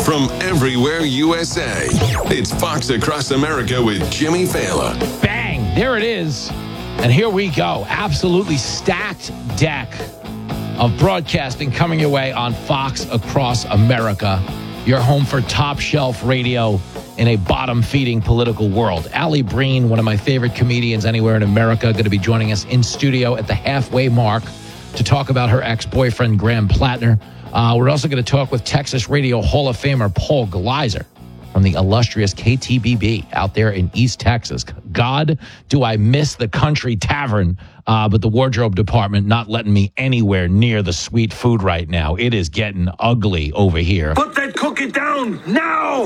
from everywhere USA. It's Fox Across America with Jimmy Fallon. Bang! There it is. And here we go. Absolutely stacked deck of broadcasting coming your way on Fox Across America, your home for top shelf radio in a bottom-feeding political world. Allie Breen, one of my favorite comedians anywhere in America, going to be joining us in studio at the halfway mark to talk about her ex-boyfriend, Graham Plattner. We're also going to talk with Texas Radio Hall of Famer Paul Gleiser from the illustrious KTBB out there in East Texas. God, do I miss the country tavern, but the wardrobe department not letting me anywhere near the sweet food right now. It is getting ugly over here. Put that cookie down now!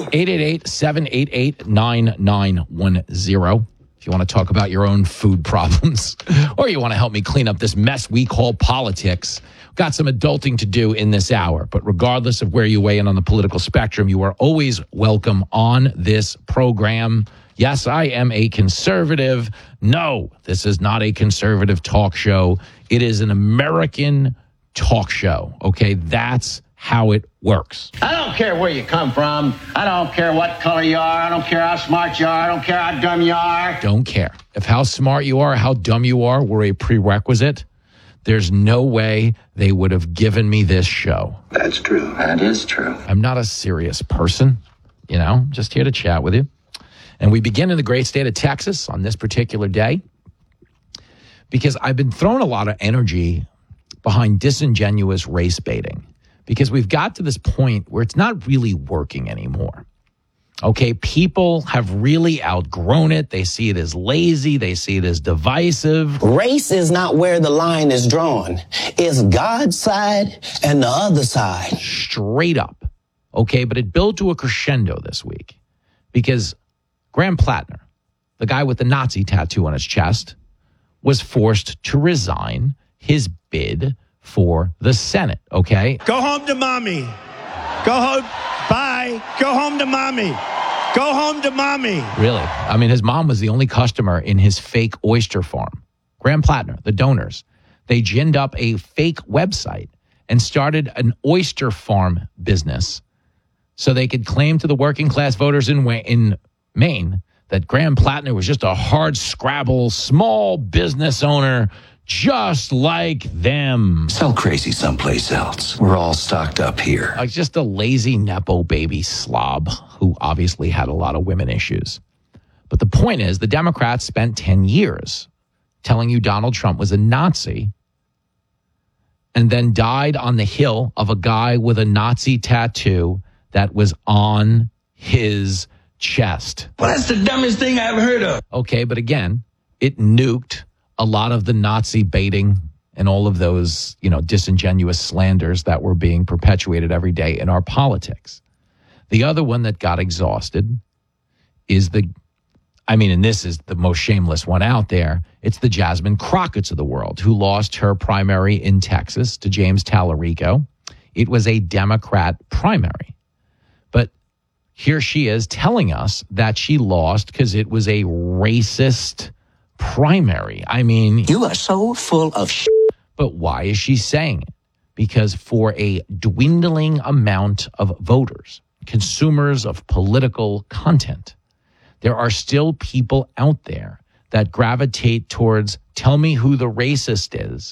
888-788-9910. If you want to talk about your own food problems or you want to help me clean up this mess we call politics, got some adulting to do in this hour. But regardless of where you weigh in on the political spectrum, you are always welcome on this program. Yes, I am a conservative. No, this is not a conservative talk show. It is an American talk show. Okay, that's how it works. I don't care where you come from. I don't care what color you are. I don't care how smart you are. I don't care how dumb you are. Don't care. If how smart you are, how dumb you are were a prerequisite, there's no way they would have given me this show. That's true. That is true. I'm not a serious person, just here to chat with you. And we begin in the great state of Texas on this particular day because I've been throwing a lot of energy behind disingenuous race baiting because we've got to this point where it's not really working anymore. Okay, people have really outgrown it. They see it as lazy. They see it as divisive. Race is not where the line is drawn. It's God's side and the other side. Straight up. Okay, but it built to a crescendo this week because Graham Plattner, the guy with the Nazi tattoo on his chest, was forced to resign his bid for the Senate, okay? Go home to mommy. Go home. Bye. Go home to mommy. Go home to mommy. Really? I mean, his mom was the only customer in his fake oyster farm. Graham Plattner, the donors, they ginned up a fake website and started an oyster farm business so they could claim to the working class voters in Maine that Graham Plattner was just a hard scrabble, small business owner just like them. Sell crazy someplace else. We're all stocked up here. Like just a lazy Nepo baby slob who obviously had a lot of women issues. But the point is, the Democrats spent 10 years telling you Donald Trump was a Nazi and then died on the hill of a guy with a Nazi tattoo that was on his chest. Well, that's the dumbest thing I've heard of. Okay, but again, it nuked a lot of the Nazi baiting and all of those, disingenuous slanders that were being perpetuated every day in our politics. The other one that got exhausted is and this is the most shameless one out there, it's the Jasmine Crockett's of the world who lost her primary in Texas to James Tallarico. It was a Democrat primary. But here she is telling us that she lost because it was a racist primary. I mean, You are so full of shit. But why is she saying it? Because for a dwindling amount of voters, consumers of political content, there are still people out there that gravitate towards tell me who the racist is